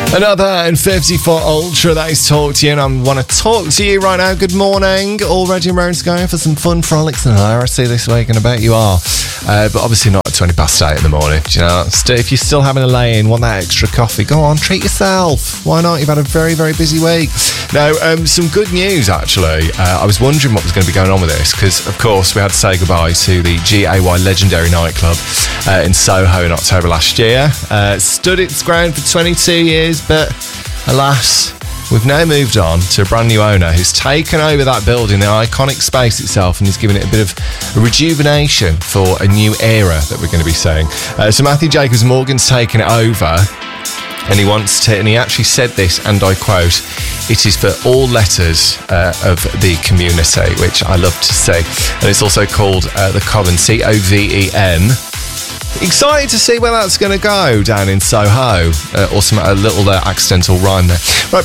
Another and 54 Ultra, that is Talk to You, and I want to talk to you right now. Good morning. All ready and round to go for some fun frolics and hilarity this week, and I bet you are. But obviously not at 20 past 8 in the morning. Do you know, if you're still having a lay-in, want that extra coffee, go on, treat yourself. Why not? You've had a very, very busy week. Now, some good news, actually. I was wondering what was going to be going on with this, because, of course, we had to say goodbye to the GAY legendary nightclub in Soho in October last year. Stood its ground for 22 years, but alas, we've now moved on to a brand new owner who's taken over that building, the iconic space itself, and he's given it a bit of a rejuvenation for a new era that we're going to be seeing. So Matthew Jacobs Morgan's taken it over, and he actually said this, and I quote, "It is for all letters of the community," which I love to see. And it's also called the Coven, COVEN. Excited to see where that's going to go down in Soho, or a little accidental rhyme there. Right,